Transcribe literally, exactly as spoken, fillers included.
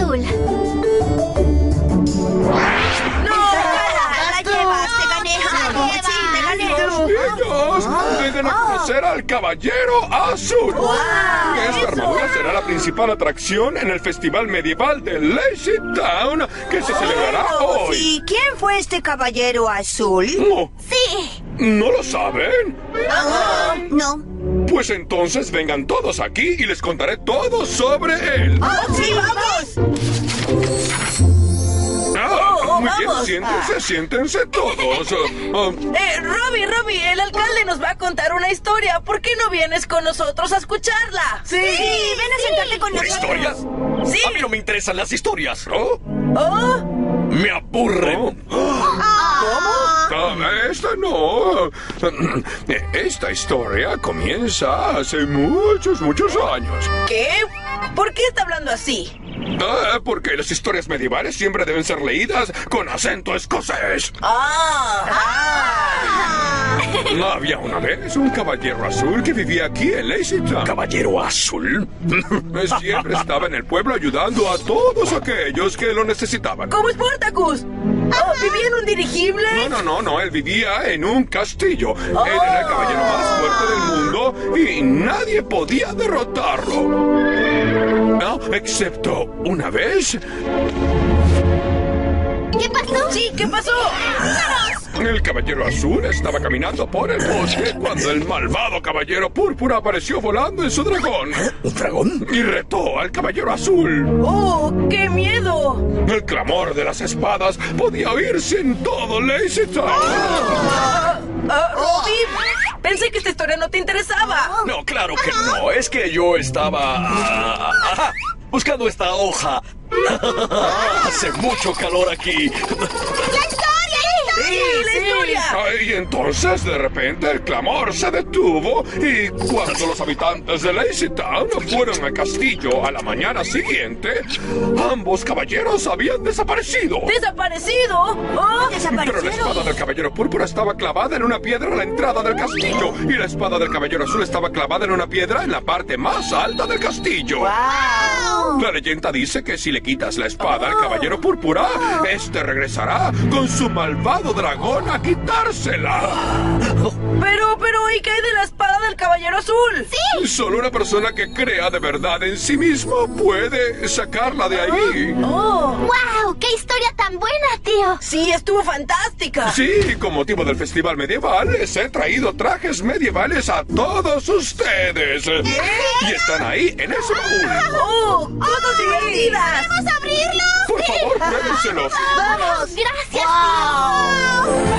azul. ¡Niños! ¡Vengan a conocer al Caballero Azul! ¡Wow! Esta armadura será la principal atracción en el Festival Medieval de Lazy Town, que se celebrará hoy. ¿Y quién fue este Caballero Azul? No, Sí. ¿no lo saben? No. Pues entonces vengan todos aquí y les contaré todo sobre él. ¡Oh, sí, vamos! Ah, oh, muy bien, vamos. siéntense, siéntense todos. Ah, Eh, Robbie, Robbie, el alcalde nos va a contar una historia. ¿Por qué no vienes con nosotros a escucharla? Sí, ven a sentarte con nosotros. ¿Historias? Sí. A mí no me interesan las historias. ¿oh? Oh, Me aburren. Ah, esta no. Esta historia comienza hace muchos, muchos años. ¿qué? ¿Por qué está hablando así? Ah, porque las historias medievales siempre deben ser leídas con acento escocés. Ah, No había una vez un caballero azul que vivía aquí en Lazy Town. ¿Caballero azul? Siempre estaba en el pueblo ayudando a todos aquellos que lo necesitaban. ¿Cómo Spartacus? Oh, ¿vivía en un dirigible? No, no, no, no, él vivía en un castillo. Él era el caballero más fuerte del mundo y nadie podía derrotarlo. No, excepto una vez. ¿Qué pasó? Sí, ¿qué pasó? El caballero azul estaba caminando por el bosque cuando el malvado caballero púrpura apareció volando en su dragón ¿Un dragón? y retó al caballero azul. ¡Oh, qué miedo! El clamor de las espadas podía oírse en todo Lazy Town. Ah, ah, Robbie, pensé que esta historia no te interesaba. No, claro que no. Es que yo estaba... ah, ajá, buscando esta hoja. Hace mucho calor aquí. Sí, la historia. Y entonces, de repente, el clamor se detuvo y cuando los habitantes de Lazy Town fueron al castillo a la mañana siguiente, ambos caballeros habían desaparecido. ¿Desaparecido? Oh, Pero la espada del caballero púrpura estaba clavada en una piedra a la entrada del castillo y la espada del caballero azul estaba clavada en una piedra en la parte más alta del castillo. La leyenda dice que si le quitas la espada al caballero púrpura, este regresará con su malvado dragón a quitársela. Pero, pero, ¿y qué hay de la espada del caballero azul? Sí. Solo una persona que crea de verdad en sí mismo puede sacarla de ahí. Oh, ¡Wow! ¡Qué historia tan buena, tío! sí, estuvo fantástica. Sí, con motivo del festival medieval les he traído trajes medievales a todos ustedes. Y están ahí en ese baúl. ¡Oh, cosas divertidas! ¡Vamos a abrirlo! Por favor, pruébenselos. ¡Vamos! ¡Gracias, tío!